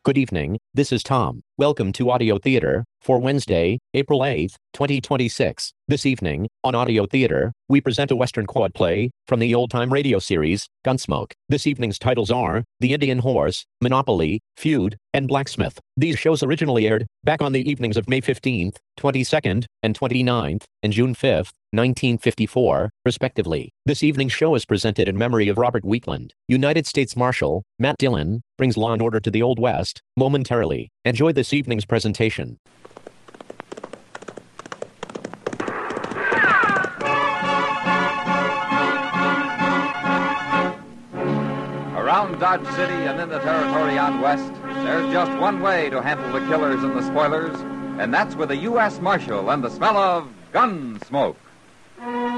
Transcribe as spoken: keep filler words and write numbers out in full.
Good evening, this is Tom. Welcome to Audio Theater for Wednesday, April eighth, twenty twenty-six. This evening, on Audio Theater, we present a Western quad play from the old-time radio series, Gunsmoke. This evening's titles are The Indian Horse, Monopoly, Feud, and Blacksmith. These shows originally aired back on the evenings of May fifteenth, twenty-second, and twenty-ninth, and June fifth, nineteen fifty-four, respectively. This evening's show is presented in memory of Robert Wheatland. United States Marshal Matt Dillon brings law and order to the Old West momentarily. Enjoy this evening's presentation. Around Dodge City and in the territory out west, there's just one way to handle the killers and the spoilers, and that's with a U S Marshal and the smell of gun smoke.